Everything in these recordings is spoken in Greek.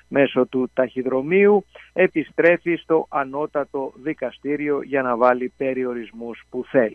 μέσω του ταχυδρομείου, επιστρέφει στο ανώτατο δικαστήριο για να βάλει περιορισμούς που θέλει.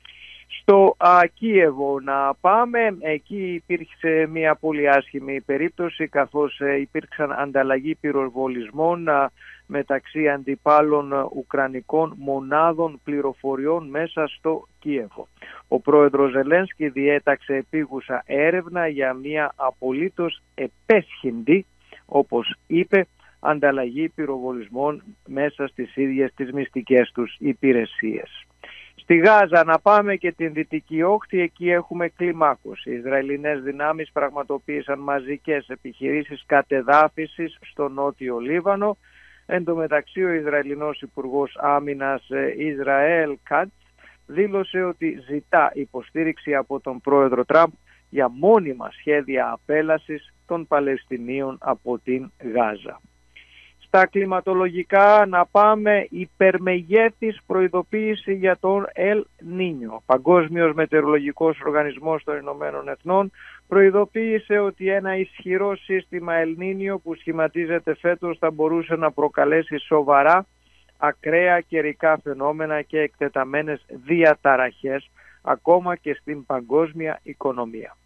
Στο Κίεβο να πάμε, εκεί υπήρξε μια πολύ άσχημη περίπτωση, καθώς υπήρξαν ανταλλαγή πυροβολισμών μεταξύ αντιπάλων ουκρανικών μονάδων πληροφοριών μέσα στο Κίεβο. Ο πρόεδρος Ζελένσκι διέταξε επίγουσα έρευνα για μια απολύτως επέσχυντη, όπως είπε, ανταλλαγή πυροβολισμών μέσα στις ίδιες τις μυστικές τους υπηρεσίες. Στη Γάζα να πάμε και την Δυτική Όχθη, εκεί έχουμε κλιμάκωση. Οι Ισραηλινές δυνάμεις πραγματοποίησαν μαζικές επιχειρήσεις κατεδάφισης στο νότιο Λίβανο. Εν τω μεταξύ ο Ισραηλινός Υπουργός Άμυνας Ισραήλ Κάτς δήλωσε ότι ζητά υποστήριξη από τον πρόεδρο Τραμπ για μόνιμα σχέδια απέλασης των Παλαιστινίων από την Γάζα. Στα κλιματολογικά να πάμε, υπερμεγέθης προειδοποίηση για τον Ελ Νίνιο. Ο Παγκόσμιος Μετεωρολογικός Οργανισμός των Ηνωμένων Εθνών προειδοποίησε ότι ένα ισχυρό σύστημα Ελ Νίνιο που σχηματίζεται φέτος θα μπορούσε να προκαλέσει σοβαρά ακραία καιρικά φαινόμενα και εκτεταμένες διαταραχές ακόμα και στην παγκόσμια οικονομία.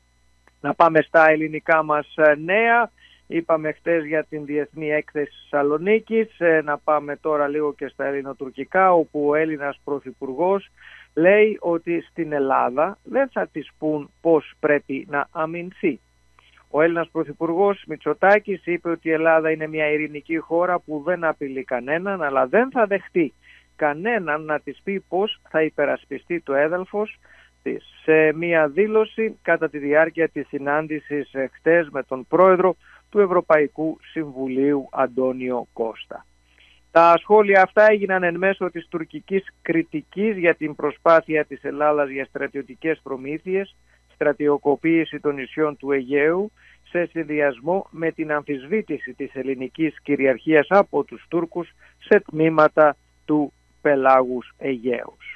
Να πάμε στα ελληνικά μας νέα. Είπαμε χτες για την Διεθνή Έκθεση Θεσσαλονίκης, να πάμε τώρα λίγο και στα ελληνοτουρκικά, όπου ο Έλληνας Πρωθυπουργός λέει ότι στην Ελλάδα δεν θα της πούν πώς πρέπει να αμυνθεί. Ο Έλληνας Πρωθυπουργός Μητσοτάκης είπε ότι η Ελλάδα είναι μια ειρηνική χώρα που δεν απειλεί κανέναν, αλλά δεν θα δεχτεί κανέναν να της πει πώς θα υπερασπιστεί το έδαφος της. Σε μια δήλωση κατά τη διάρκεια της συνάντησης χτες με τον πρόεδρο του Ευρωπαϊκού Συμβουλίου Αντώνιο Κώστα. Τα σχόλια αυτά έγιναν εν μέσω της τουρκικής κριτικής για την προσπάθεια της Ελλάδας για στρατιωτικές προμήθειες, στρατιωτικοποίηση των νησιών του Αιγαίου, σε συνδυασμό με την αμφισβήτηση της ελληνικής κυριαρχίας από τους Τούρκους σε τμήματα του πελάγους Αιγαίου.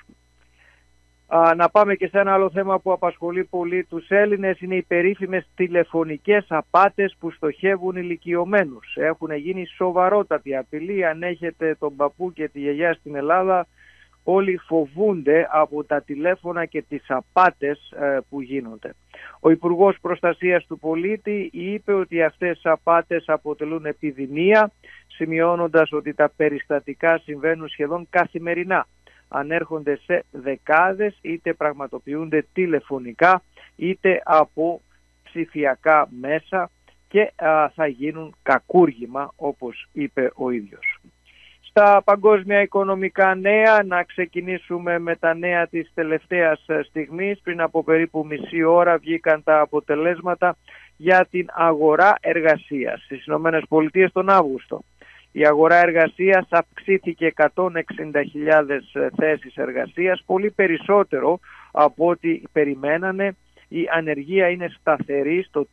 Να πάμε και σε ένα άλλο θέμα που απασχολεί πολύ τους Έλληνες, είναι οι περίφημες τηλεφωνικές απάτες που στοχεύουν ηλικιωμένους. Έχουν γίνει σοβαρότατη απειλή. Αν έχετε τον παππού και τη γιαγιά στην Ελλάδα, όλοι φοβούνται από τα τηλέφωνα και τις απάτες που γίνονται. Ο Υπουργός Προστασίας του Πολίτη είπε ότι αυτές τις απάτες αποτελούν επιδημία, σημειώνοντας ότι τα περιστατικά συμβαίνουν σχεδόν καθημερινά. Ανέρχονται σε δεκάδες, είτε πραγματοποιούνται τηλεφωνικά είτε από ψηφιακά μέσα και θα γίνουν κακούργημα, όπως είπε ο ίδιος. Στα παγκόσμια οικονομικά νέα, να ξεκινήσουμε με τα νέα της τελευταίας στιγμής. Πριν από περίπου μισή ώρα βγήκαν τα αποτελέσματα για την αγορά εργασίας στις ΗΠΑ τον Αύγουστο. Η αγορά εργασίας αυξήθηκε 160.000 θέσεις εργασίας, πολύ περισσότερο από ό,τι περιμένανε. Η ανεργία είναι σταθερή στο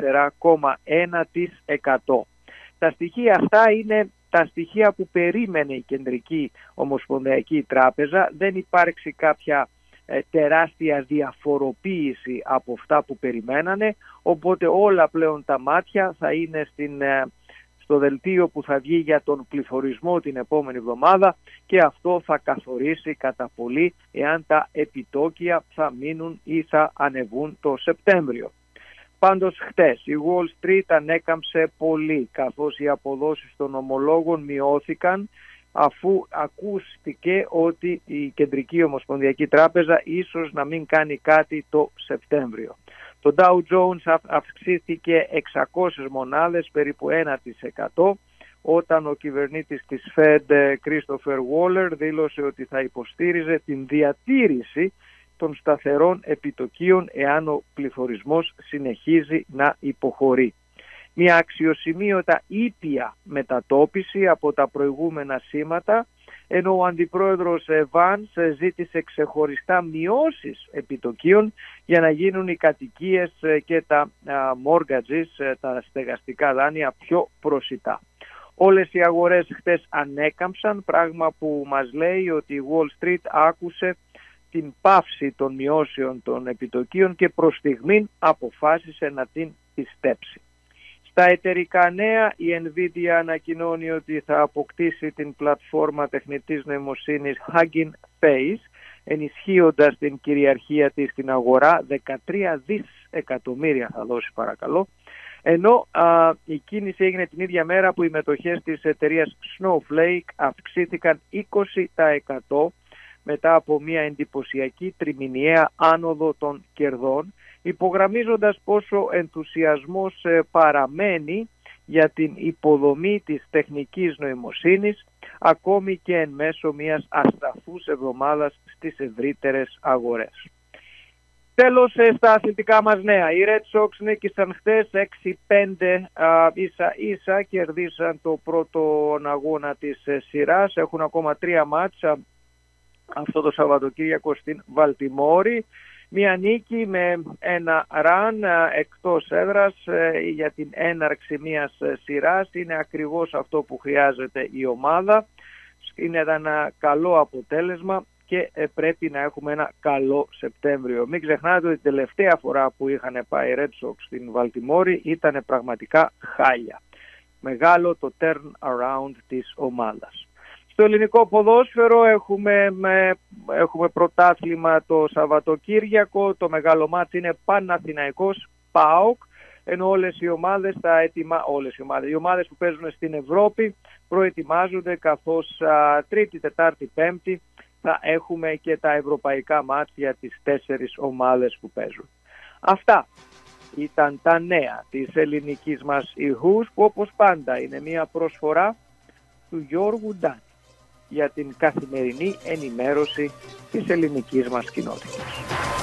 4,1%. Τα στοιχεία αυτά είναι τα στοιχεία που περίμενε η Κεντρική Ομοσπονδιακή Τράπεζα. Δεν υπάρξει κάποια τεράστια διαφοροποίηση από αυτά που περιμένανε, οπότε όλα πλέον τα μάτια θα είναι στο δελτίο που θα βγει για τον πληθωρισμό την επόμενη εβδομάδα και αυτό θα καθορίσει κατά πολύ εάν τα επιτόκια θα μείνουν ή θα ανεβούν το Σεπτέμβριο. Πάντως χτες η Wall Street ανέκαμψε πολύ, καθώς οι αποδόσεις των ομολόγων μειώθηκαν αφού ακούστηκε ότι η Κεντρική Ομοσπονδιακή Τράπεζα ίσως να μην κάνει κάτι το Σεπτέμβριο. Το Dow Jones αυξήθηκε 600 μονάδες, περίπου 1%, όταν ο κυβερνήτης της Fed, Christopher Waller, δήλωσε ότι θα υποστήριζε την διατήρηση των σταθερών επιτοκίων εάν ο πληθωρισμός συνεχίζει να υποχωρεί. Μια αξιοσημείωτα ήπια μετατόπιση από τα προηγούμενα σήματα, ενώ ο αντιπρόεδρος Vance ζήτησε ξεχωριστά μειώσεις επιτοκίων για να γίνουν οι κατοικίες και τα mortgages, τα στεγαστικά δάνεια, πιο προσιτά. Όλες οι αγορές χτες ανέκαμψαν, πράγμα που μας λέει ότι η Wall Street άκουσε την πάυση των μειώσεων των επιτοκίων και προς στιγμήν αποφάσισε να την πιστέψει. Στα εταιρικά νέα, η Nvidia ανακοινώνει ότι θα αποκτήσει την πλατφόρμα τεχνητής νοημοσύνης Hugging Face, ενισχύοντας την κυριαρχία της στην αγορά. 13 δισεκατομμύρια θα δώσει, παρακαλώ. Ενώ η κίνηση έγινε την ίδια μέρα που οι μετοχές της εταιρείας Snowflake αυξήθηκαν 20% μετά από μια εντυπωσιακή τριμηνιαία άνοδο των κερδών, υπογραμμίζοντας πόσο ενθουσιασμός παραμένει για την υποδομή της τεχνικής νοημοσύνης, ακόμη και εν μέσω μιας ασταθούς εβδομάδας στις ευρύτερες αγορές. Τέλος, στα αθλητικά μας νέα. Οι Red Sox νίκησαν χθες 6-5 ίσα-ίσα, κερδίσαν το πρώτο αγώνα της σειράς. Έχουν ακόμα 3 μάτσα αυτό το Σαββατοκύριακο στην Βαλτιμόρη. Μια νίκη με ένα ραν εκτός έδρας για την έναρξη μιας σειράς είναι ακριβώς αυτό που χρειάζεται η ομάδα. Είναι ένα καλό αποτέλεσμα και πρέπει να έχουμε ένα καλό Σεπτέμβριο. Μην ξεχνάτε ότι η τελευταία φορά που είχαν πάει Red Sox στην Βαλτιμόρη ήταν πραγματικά χάλια. Μεγάλο το turn around της ομάδας. Στο ελληνικό ποδόσφαιρο έχουμε πρωτάθλημα το Σαββατοκύριακο. Το μεγάλο μάτς είναι Παναθηναϊκός ΠΑΟΚ, ενώ οι ομάδες που παίζουν στην Ευρώπη προετοιμάζονται, καθώς Τρίτη, Τετάρτη, Πέμπτη θα έχουμε και τα ευρωπαϊκά μάτς για τις 4 ομάδες που παίζουν. Αυτά ήταν τα νέα της ελληνικής μας ηχούς, που όπως πάντα είναι μια προσφορά του Γιώργου Ντάνη για την καθημερινή ενημέρωση της ελληνικής μας κοινότητας.